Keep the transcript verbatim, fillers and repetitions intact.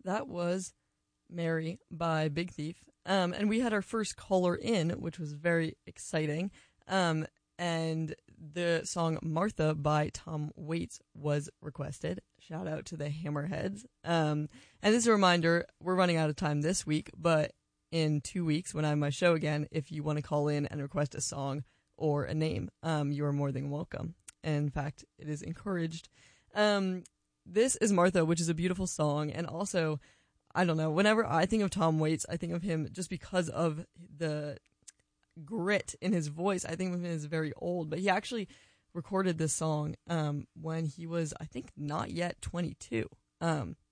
that was Mary by Big Thief. Um, and we had our first caller in, which was very exciting. Um, and the song Martha by Tom Waits was requested. Shout out to the Hammerheads. Um, and this is a reminder, we're running out of time this week, but in two weeks when I have my show again, if you want to call in and request a song or a name, um, you are more than welcome. And in fact, it is encouraged. Um, this is Martha, which is a beautiful song, and also, I don't know, whenever I think of Tom Waits, I think of him just because of the grit in his voice. I think of him as very old, but he actually recorded this song um, when he was, I think, not yet twenty-two. Um,